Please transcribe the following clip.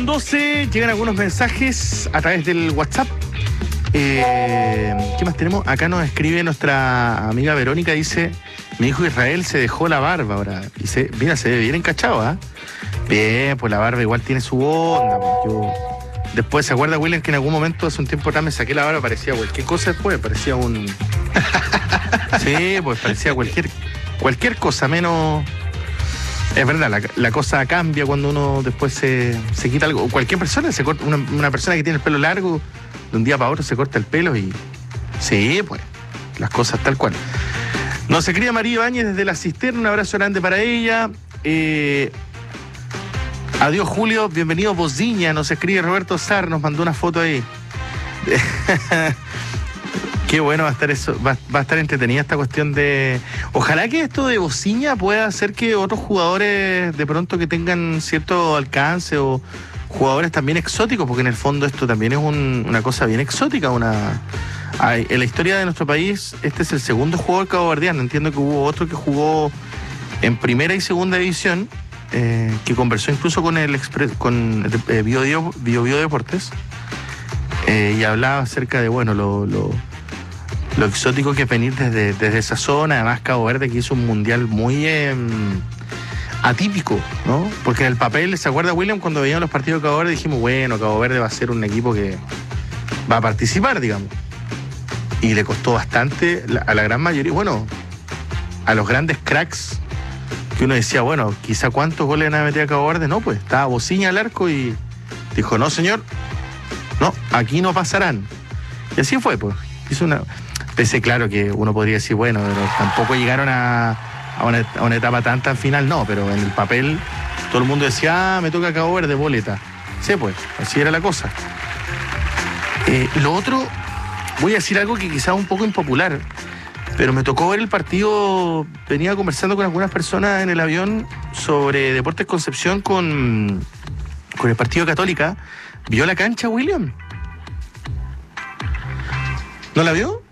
12, llegan algunos mensajes a través del WhatsApp. ¿Qué más tenemos? Acá nos escribe nuestra amiga Verónica, dice: mi hijo Israel se dejó la barba ahora. Y mira, se ve bien encachado, ¿ah? Bien, pues la barba igual tiene su onda. Pues después, ¿se acuerda, William, que en algún momento, hace un tiempo atrás, me saqué la barba? Parecía cualquier cosa después, parecía un... Sí, pues parecía cualquier cosa, menos... Es verdad, la cosa cambia cuando uno después se quita algo. Cualquier persona se corta, una persona que tiene el pelo largo, de un día para otro se corta el pelo y... Sí, pues, las cosas tal cual. Nos escribe María Ibáñez desde La Cisterna, un abrazo grande para ella. Adiós, Julio, bienvenido Bociña, nos escribe Roberto Sar, nos mandó una foto ahí. Qué bueno va a estar eso, va a estar entretenida esta cuestión de... Ojalá que esto de Bociña pueda hacer que otros jugadores de pronto que tengan cierto alcance o jugadores también exóticos, porque en el fondo esto también es una cosa bien exótica. En la historia de nuestro país, este es el segundo jugador caboverdiano. Entiendo que hubo otro que jugó en primera y segunda división, que conversó incluso con Bio Bio Deportes, y hablaba acerca de, bueno, lo exótico que es venir desde esa zona. Además, Cabo Verde, que hizo un mundial muy atípico, ¿no? Porque en el papel, ¿se acuerda, William? Cuando veíamos los partidos de Cabo Verde dijimos, bueno, Cabo Verde va a ser un equipo que va a participar, digamos. Y le costó bastante a la gran mayoría, bueno, a los grandes cracks, que uno decía, bueno, quizá cuántos goles van a meter a Cabo Verde. No, pues estaba Bociña al arco y dijo, no, señor, no, aquí no pasarán. Y así fue, pues. Hizo pese, claro, que uno podría decir, bueno, pero tampoco llegaron a una etapa tan final, no, pero en el papel todo el mundo decía, me toca Cabo Verde, boleta. Sí, pues, así era la cosa. Lo otro, voy a decir algo que quizás un poco impopular, pero me tocó ver el partido. Venía conversando con algunas personas en el avión sobre Deportes Concepción con el partido Católica. ¿Vio la cancha, William? ¿No la vio?